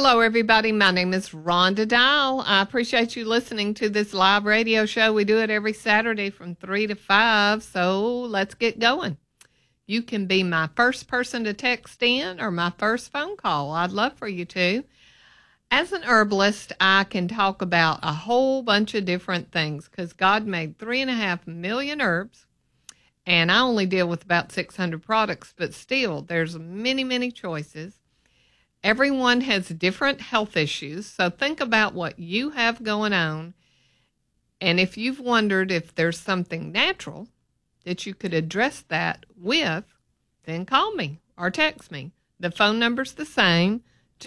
Hello, everybody. My name is Rhonda Dial. I appreciate you listening to this live radio show. We do it every Saturday from 3 to 5, so let's get going. You can be my first person to text in or my first phone call. I'd love for you to. As an herbalist, I can talk about a whole bunch of different things because God made 3.5 million herbs, and I only deal with about 600 products, but still, there's many, many choices. Everyone has different health issues, so think about what you have going on, and if you've wondered if there's something natural that you could address that with, then call me or text me. The phone number's the same,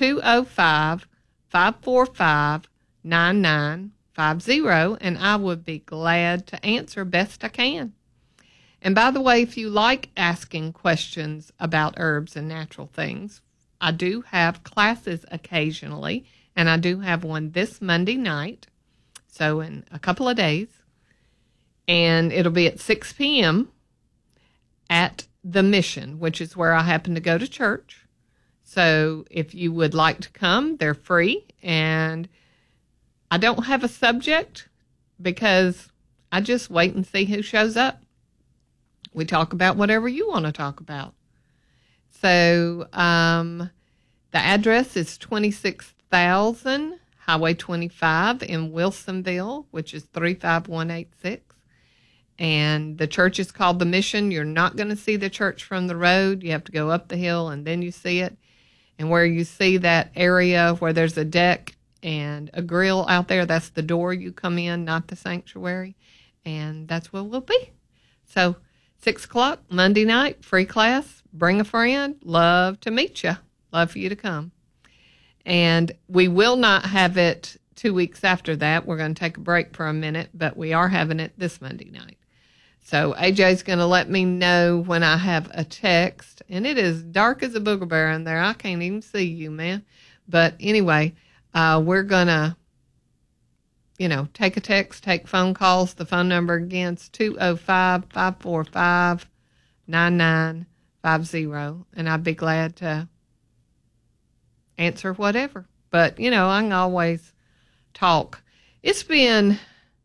205-545-9950, and I would be glad to answer best I can. And by the way, if you like asking questions about herbs and natural things, I do have classes occasionally, and I do have one this Monday night, so in a couple of days, and it'll be at 6 p.m. at the Mission, which is where I happen to go to church. So if you would like to come, they're free, and I don't have a subject because I just wait and see who shows up. We talk about whatever you want to talk about. So the address is 26,000 Highway 25 in Wilsonville, which is 35186. And the church is called The Mission. You're not going to see the church from the road. You have to go up the hill and then you see it. And where you see that area where there's a deck and a grill out there, that's the door you come in, not the sanctuary. And that's where we'll be. So 6 o'clock, Monday night, free class. Bring a friend. Love to meet you. Love for you to come. And we will not have it 2 weeks after that. We're going to take a break for a minute, but we are having it this Monday night. So AJ's going to let me know when I have a text. And it is dark as a booger bear in there. I can't even see you, man. But anyway, we're going to, take a text, take phone calls. The phone number again is 205-545-9950. And I'd be glad to answer whatever. But, I can always talk. It's been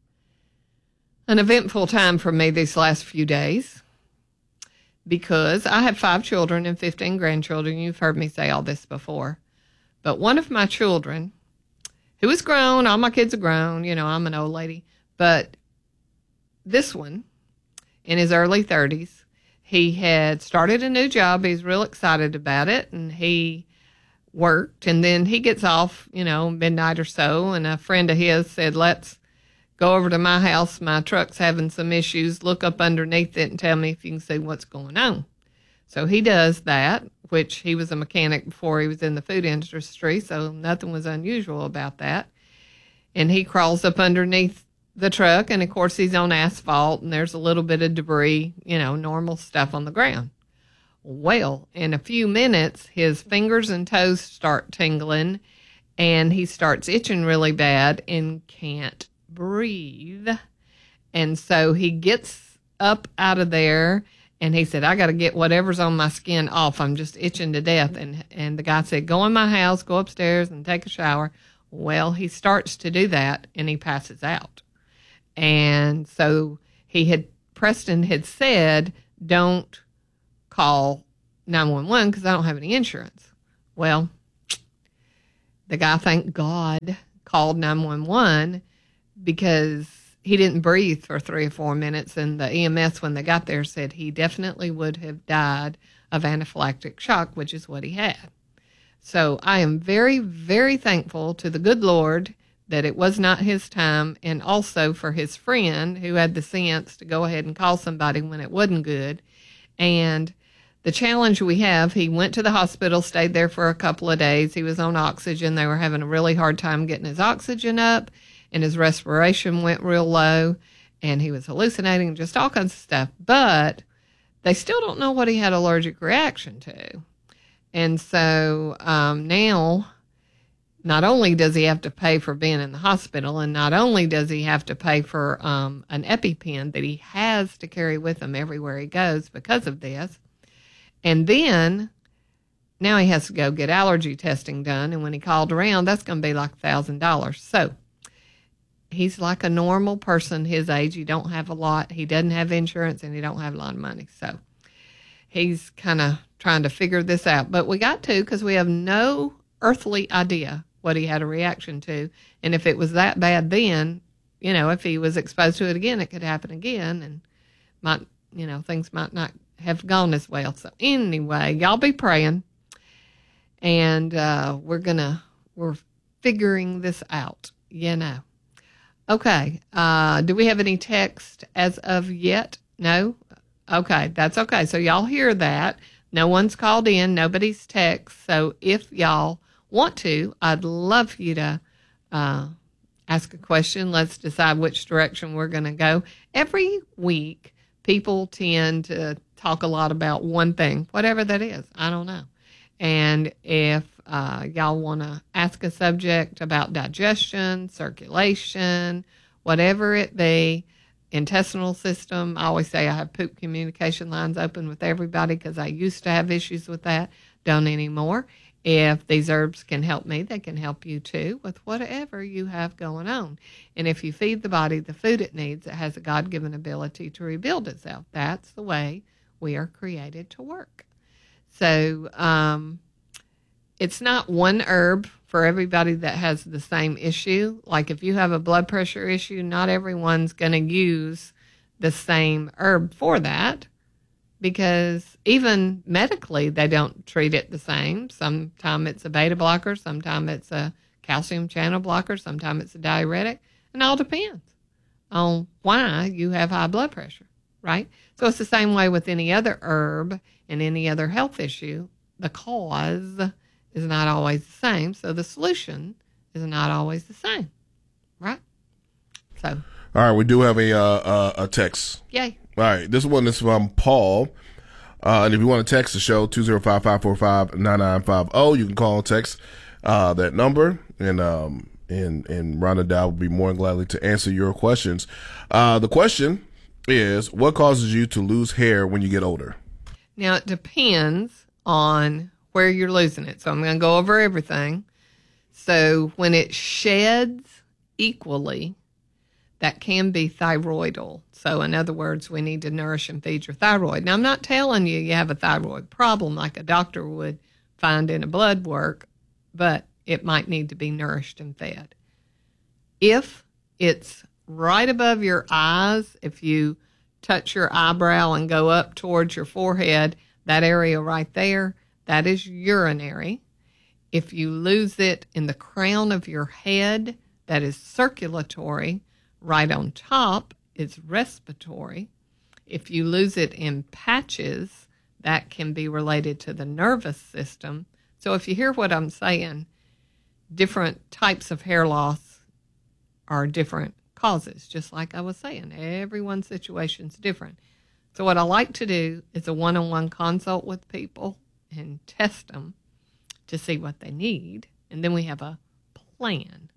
an eventful time for me these last few days because I have 5 children and 15 grandchildren. You've heard me say all this before. But one of my children, who is grown, all my kids are grown, I'm an old lady, but this one, in his early 30s, he had started a new job. He's real excited about it, and he worked, and then he gets off, midnight or so, and a friend of his said, let's go over to my house. My truck's having some issues. Look up underneath it and tell me if you can see what's going on. So he does that, which he was a mechanic before he was in the food industry, so nothing was unusual about that. And he crawls up underneath the truck, and of course he's on asphalt, and there's a little bit of debris, normal stuff on the ground. Well, in a few minutes, his fingers and toes start tingling, and he starts itching really bad and can't breathe. And so he gets up out of there, and he said, I got to get whatever's on my skin off. I'm just itching to death. And the guy said, go in my house, go upstairs and take a shower. Well, he starts to do that, and he passes out. And so Preston had said, don't call 911 because I don't have any insurance. Well, the guy, thank God, called 911 because he didn't breathe for 3 or 4 minutes, and the EMS, when they got there, said he definitely would have died of anaphylactic shock, which is what he had. So I am very, very thankful to the good Lord that it was not his time, and also for his friend who had the sense to go ahead and call somebody when it wasn't good. And the challenge we have, he went to the hospital, stayed there for a couple of days. He was on oxygen. They were having a really hard time getting his oxygen up, and his respiration went real low, and he was hallucinating, just all kinds of stuff. But they still don't know what he had allergic reaction to. And so now, not only does he have to pay for being in the hospital, and not only does he have to pay for an EpiPen that he has to carry with him everywhere he goes because of this, and then now he has to go get allergy testing done. And when he called around, that's going to be like $1,000. So he's like a normal person his age. He don't have a lot. He doesn't have insurance, and he don't have a lot of money. So he's kind of trying to figure this out. But we got to, because we have no earthly idea what he had a reaction to. And if it was that bad then, you know, if he was exposed to it again, it could happen again, and might, you know, things might not have gone as well. So anyway, y'all be praying, and we're figuring this out, you know. Okay. Do we have any text as of yet? No? Okay, that's okay. So y'all hear that. No one's called in. Nobody's text. So if y'all want to, I'd love for you to ask a question. Let's decide which direction we're going to go. Every week, people tend to talk a lot about one thing, whatever that is. I don't know. And if y'all want to ask a subject about digestion, circulation, whatever it be, intestinal system, I always say I have poop communication lines open with everybody because I used to have issues with that. Don't anymore. If these herbs can help me, they can help you too with whatever you have going on. And if you feed the body the food it needs, it has a God-given ability to rebuild itself. That's the way we are created to work. So it's not one herb for everybody that has the same issue. Like if you have a blood pressure issue, not everyone's going to use the same herb for that, because even medically, they don't treat it the same. Sometimes it's a beta blocker, sometimes it's a calcium channel blocker, sometimes it's a diuretic. It all depends on why you have high blood pressure, right? So it's the same way with any other herb and any other health issue. The cause is not always the same, so the solution is not always the same, right? So, all right, we do have a text. Yay. All right, this one is from Paul. And if you want to text the show, 205-545-9950, you can call and text that number, and Rhonda Dow will be more than gladly to answer your questions. The question is, what causes you to lose hair when you get older? Now, it depends on where you're losing it. So I'm going to go over everything. So when it sheds equally, that can be thyroidal. So in other words, we need to nourish and feed your thyroid. Now, I'm not telling you you have a thyroid problem like a doctor would find in a blood work, but it might need to be nourished and fed. If it's right above your eyes, if you touch your eyebrow and go up towards your forehead, that area right there, that is urinary. If you lose it in the crown of your head, that is circulatory. Right on top is respiratory. If you lose it in patches, that can be related to the nervous system. So if you hear what I'm saying, different types of hair loss are different causes, just like I was saying. Everyone's situation's different. So what I like to do is a one-on-one consult with people and test them to see what they need. And then we have a plan.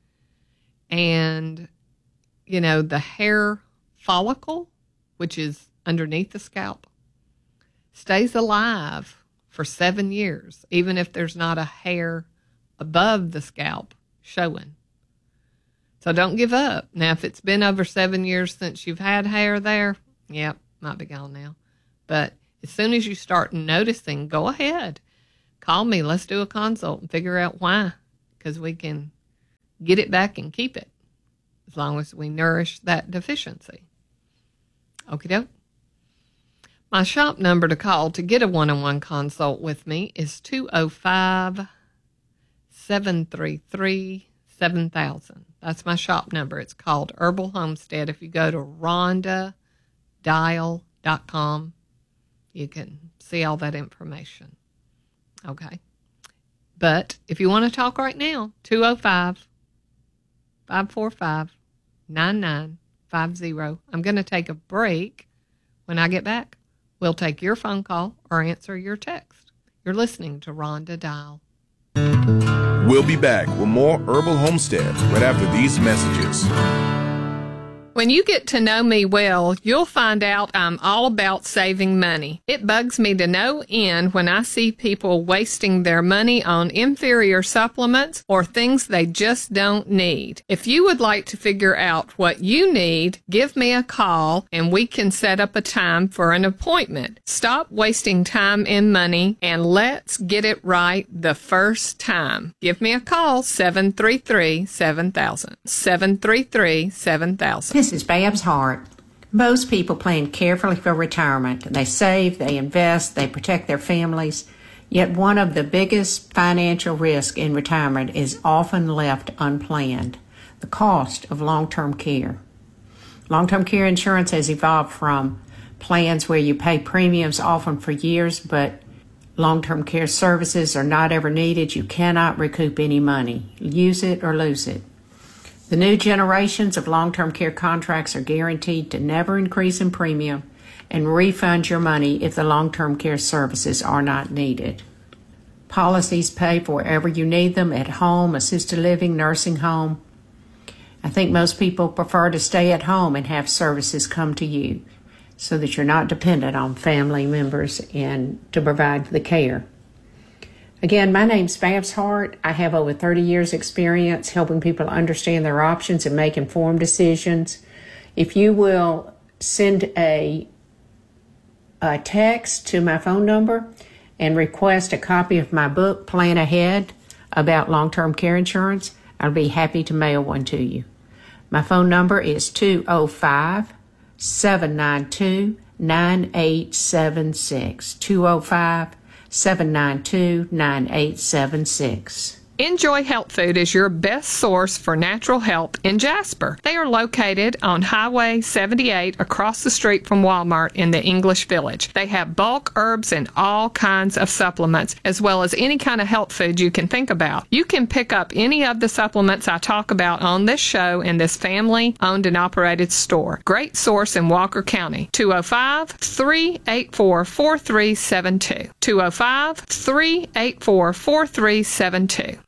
And you know, the hair follicle, which is underneath the scalp, stays alive for 7 years, even if there's not a hair above the scalp showing. So don't give up. Now, if it's been over 7 years since you've had hair there, yep, might be gone now. But as soon as you start noticing, go ahead. Call me. Let's do a consult and figure out why, because we can get it back and keep it, as long as we nourish that deficiency. Okie doke. My shop number to call to get a one-on-one consult with me is 205-733-7000. That's my shop number. It's called Herbal Homestead. If you go to rhondadial.com, you can see all that information. Okay. But if you want to talk right now, 205-545-9950. I'm going to take a break. When I get back, we'll take your phone call or answer your text. You're listening to Rhonda Dial. We'll be back with more Herbal Homestead right after these messages. When you get to know me well, you'll find out I'm all about saving money. It bugs me to no end when I see people wasting their money on inferior supplements or things they just don't need. If you would like to figure out what you need, give me a call and we can set up a time for an appointment. Stop wasting time and money and let's get it right the first time. Give me a call, 733-7000. 733-7000. This is Babs Hart. Most people plan carefully for retirement. They save, they invest, they protect their families. Yet one of the biggest financial risks in retirement is often left unplanned: the cost of long-term care. Long-term care insurance has evolved from plans where you pay premiums often for years, but long-term care services are not ever needed. You cannot recoup any money. Use it or lose it. The new generations of long-term care contracts are guaranteed to never increase in premium and refund your money if the long-term care services are not needed. Policies pay for wherever you need them, at home, assisted living, nursing home. I think most people prefer to stay at home and have services come to you so that you're not dependent on family members and to provide the care. Again, my name's Babs Hart. I have over 30 years experience helping people understand their options and make informed decisions. If you will send a text to my phone number and request a copy of my book, Plan Ahead, about long-term care insurance, I'll be happy to mail one to you. My phone number is 205-792-9876. 205-792-9876. Enjoy Health Food is your best source for natural health in Jasper. They are located on Highway 78 across the street from Walmart in the English Village. They have bulk herbs and all kinds of supplements, as well as any kind of health food you can think about. You can pick up any of the supplements I talk about on this show in this family-owned and operated store. Great source in Walker County. 205-384-4372. 205-384-4372.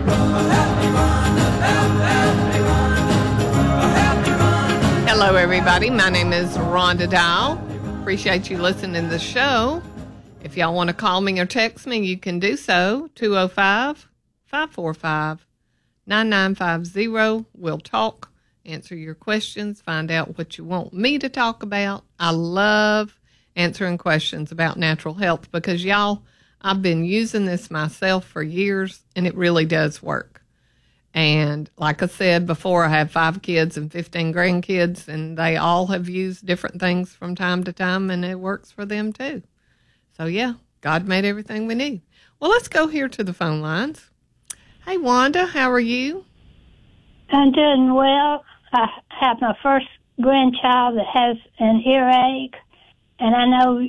Hello, everybody. My name is Rhonda Dial. Appreciate you listening to the show. If y'all want to call me or text me, you can do so. 205-545-9950. We'll talk, answer your questions, find out what you want me to talk about. I love answering questions about natural health because, y'all, I've been using this myself for years, and it really does work. And like I said before, I have 5 kids and 15 grandkids, and they all have used different things from time to time, and it works for them too. So, yeah, God made everything we need. Well, let's go here to the phone lines. Hey, Wanda, how are you? I'm doing well. I have my first grandchild that has an earache, and I know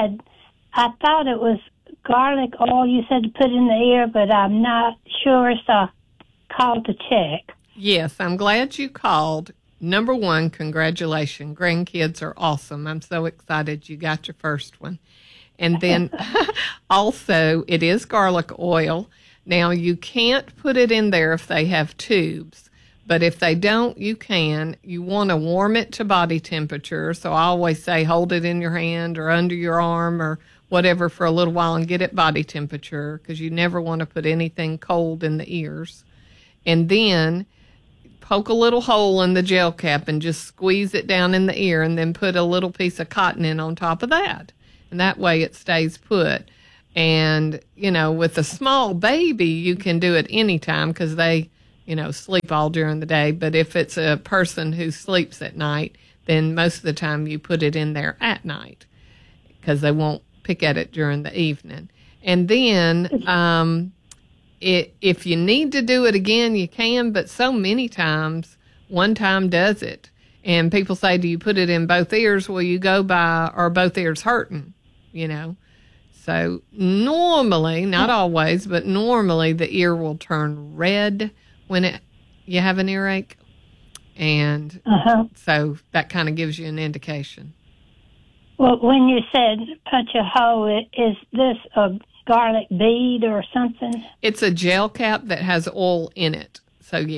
I thought it was garlic oil you said to put in the ear, but I'm not sure, so I called to check. Yes, I'm glad you called. Number one, congratulations. Grandkids are awesome. I'm so excited you got your first one. And then also, it is garlic oil. Now, you can't put it in there if they have tubes, but if they don't, you can. You want to warm it to body temperature, so I always say hold it in your hand or under your arm or whatever for a little while and get it body temperature because you never want to put anything cold in the ears. And then poke a little hole in the gel cap and just squeeze it down in the ear and then put a little piece of cotton in on top of that. And that way it stays put. And, you know, with a small baby, you can do it anytime because they, you know, sleep all during the day. But if it's a person who sleeps at night, then most of the time you put it in there at night because they won't pick at it during the evening. And then if you need to do it again, you can, but so many times, one time does it. And people say, do you put it in both ears? Well, you go by, are both ears hurting, you know? So normally, not always, but normally the ear will turn red when you have an earache. And so that kind of gives you an indication. Well, when you said punch a hole, is this a garlic bead or something? It's a gel cap that has oil in it. So, yes.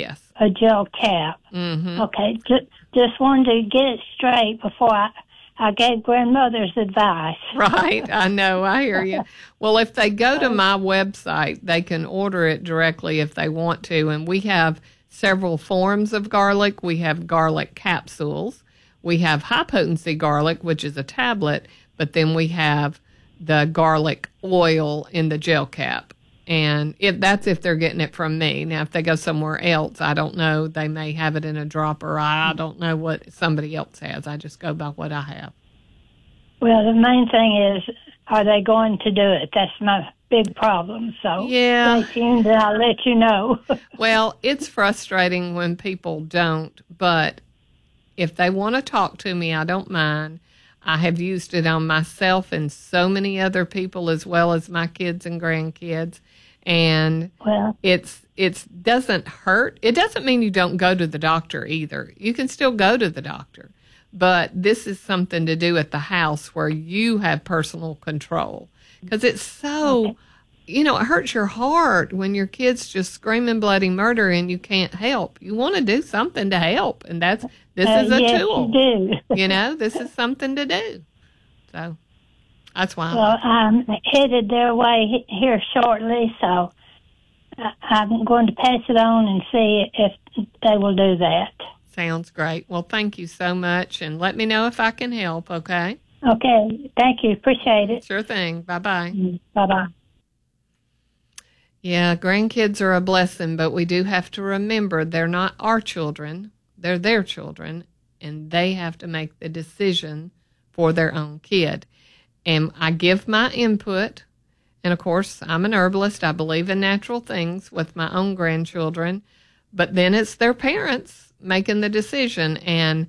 a gel cap. Mm-hmm. Okay, just wanted to get it straight before I gave grandmother's advice. Right. I know. I hear you. Well, if they go to my website, they can order it directly if they want to. And we have several forms of garlic. We have garlic capsules. We have high potency garlic, which is a tablet, but then we have the garlic oil in the gel cap. And that's if they're getting it from me. Now, if they go somewhere else, I don't know. They may have it in a dropper. I don't know what somebody else has. I just go by what I have. Well, the main thing is, are they going to do it? That's my big problem. So yeah. stay tuned and I'll let you know. Well, it's frustrating when people don't, but if they want to talk to me, I don't mind. I have used it on myself and so many other people as well as my kids and grandkids. And it doesn't hurt. It doesn't mean you don't go to the doctor either. You can still go to the doctor. But this is something to do at the house where you have personal control. Because it's so, it hurts your heart when your kid's just screaming bloody murder and you can't help. You want to do something to help. And this is a yes, tool. You do. This is something to do. So that's why. Well, I'm headed their way here shortly, so I'm going to pass it on and see if they will do that. Sounds great. Well, thank you so much, and let me know if I can help, okay? Okay. Thank you. Appreciate it. Sure thing. Bye-bye. Bye-bye. Yeah, grandkids are a blessing, but we do have to remember they're not our children. They're their children, and they have to make the decision for their own kid. And I give my input, and of course, I'm an herbalist. I believe in natural things with my own grandchildren, but then it's their parents making the decision. And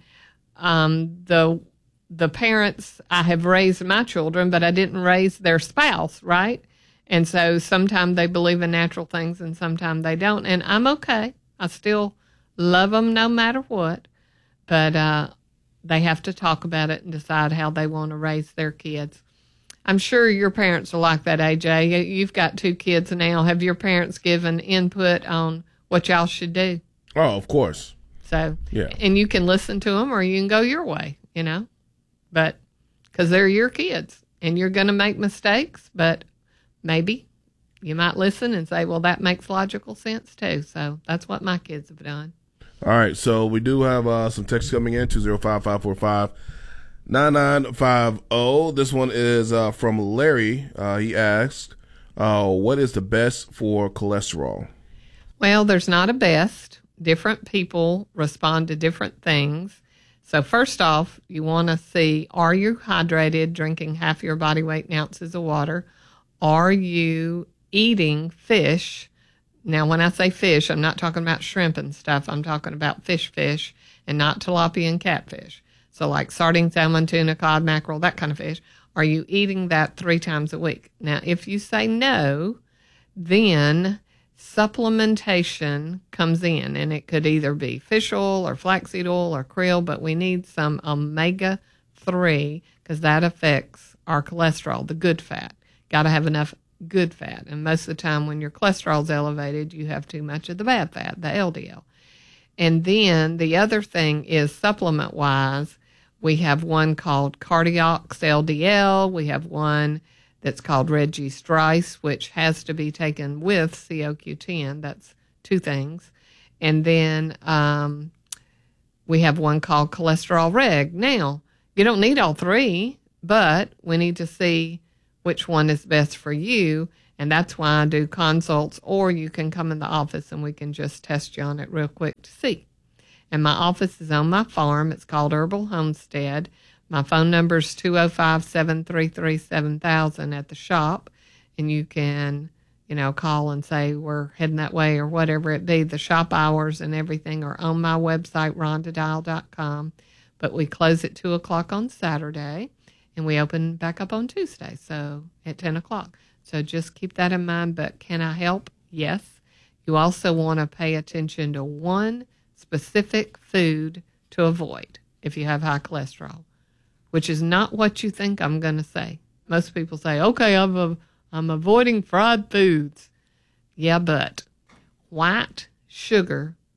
the parents, I have raised my children, but I didn't raise their spouse, right? And so sometimes they believe in natural things and sometimes they don't. And I'm okay. I still love them no matter what. But they have to talk about it and decide how they want to raise their kids. I'm sure your parents are like that, AJ. You've got 2 kids now. Have your parents given input on what y'all should do? Oh, of course. So, yeah. And you can listen to them or you can go your way, but because they're your kids and you're going to make mistakes, but maybe you might listen and say, well, that makes logical sense too. So that's what my kids have done. All right. So we do have some text coming in, 205-545-9950. This one is from Larry. He asked, what is the best for cholesterol? Well, there's not a best. Different people respond to different things. So first off, you want to see, are you hydrated, drinking half your body weight in ounces of water? Are you eating fish? Now, when I say fish, I'm not talking about shrimp and stuff. I'm talking about fish, and not tilapia and catfish. So like sardine, salmon, tuna, cod, mackerel, that kind of fish. Are you eating that 3 times a week? Now, if you say no, then supplementation comes in, and it could either be fish oil or flaxseed oil or krill, but we need some omega-3 because that affects our cholesterol, the good fat. Got to have enough good fat, and most of the time when your cholesterol's elevated, you have too much of the bad fat, the LDL. And then the other thing is supplement-wise, we have one called Cardiox LDL. We have one that's called Red Yeast Rice, which has to be taken with CoQ10. That's 2 things. And then we have one called Cholesterol Reg. Now, you don't need all 3, but we need to see which one is best for you. And that's why I do consults, or you can come in the office and we can just test you on it real quick to see. And my office is on my farm. It's called Herbal Homestead. My phone number is 205-733-7000 at the shop. And you can, call and say we're heading that way or whatever it be. The shop hours and everything are on my website, rondadial.com. But we close at 2 o'clock on Saturday, and we open back up on Tuesday, so at 10 o'clock. So just keep that in mind. But can I help? Yes. You also want to pay attention to one specific food to avoid if you have high cholesterol, which is not what you think I'm going to say. Most people say, okay, I'm avoiding fried foods. Yeah, but white sugar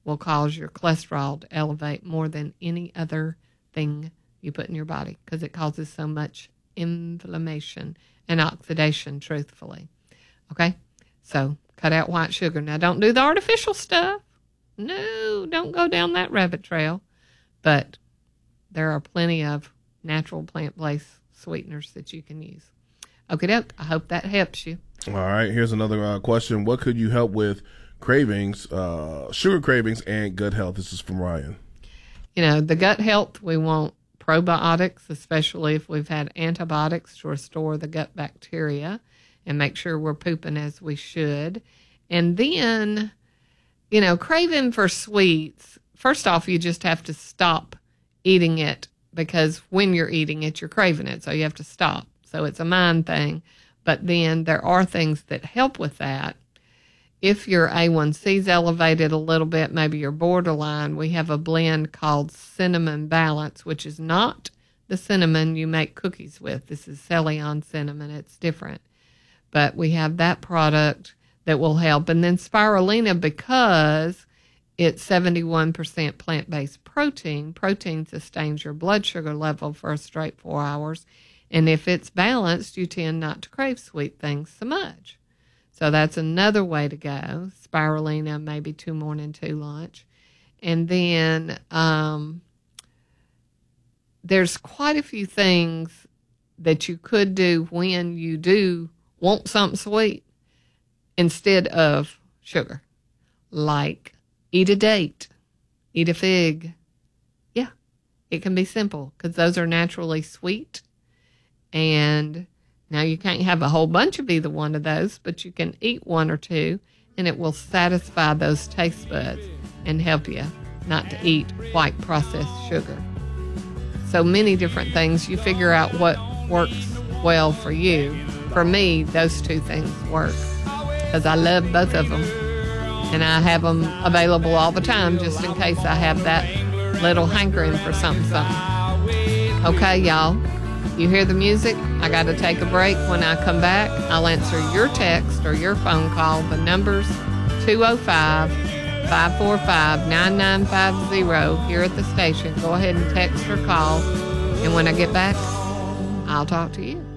will cause your cholesterol to elevate more than any other thing you put in your body because it causes so much inflammation and oxidation, truthfully. Okay? So cut out white sugar. Now, don't do the artificial stuff. No, don't go down that rabbit trail. But there are plenty of natural plant-based sweeteners that you can use. Okay, doke. I hope that helps you. All right. Here's another question. What could you help with cravings, sugar cravings, and gut health? This is from Ryan. You know, the gut health, we want probiotics, especially if we've had antibiotics to restore the gut bacteria and make sure we're pooping as we should. And then, you know, craving for sweets, first off, you just have to stop eating it because when you're eating it, you're craving it. So you have to stop. So it's a mind thing. But then there are things that help with that. If your A1C is elevated a little bit, maybe you're borderline, we have a blend called Cinnamon Balance, which is not the cinnamon you make cookies with. This is Celeon cinnamon. It's different. But we have that product that will help. And then Spirulina, because it's 71% plant-based protein. Protein sustains your blood sugar level for a straight 4 hours. And if it's balanced, you tend not to crave sweet things so much. So that's another way to go. Spirulina, maybe 2 morning, 2 lunch. And then there's quite a few things that you could do when you do want something sweet instead of sugar. Like eat a date, eat a fig. Yeah, it can be simple because those are naturally sweet. And now you can't have a whole bunch of either one of those, but you can eat 1 or 2 and it will satisfy those taste buds and help you not to eat white processed sugar. So many different things. You figure out what works well for you. For me, those 2 things work because I love both of them. And I have them available all the time just in case I have that little hankering for something. Okay, y'all. You hear the music? I got to take a break. When I come back, I'll answer your text or your phone call. The number's 205-545-9950 here at the station. Go ahead and text or call. And when I get back, I'll talk to you.